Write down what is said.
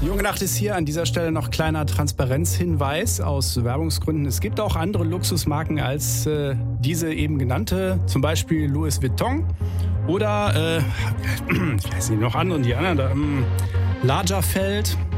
Junge Nacht ist hier. An dieser Stelle noch kleiner Transparenzhinweis aus Werbungsgründen. Es gibt auch andere Luxusmarken als diese eben genannte, zum Beispiel Louis Vuitton oder ich weiß nicht, noch andere, die anderen, Lagerfeld.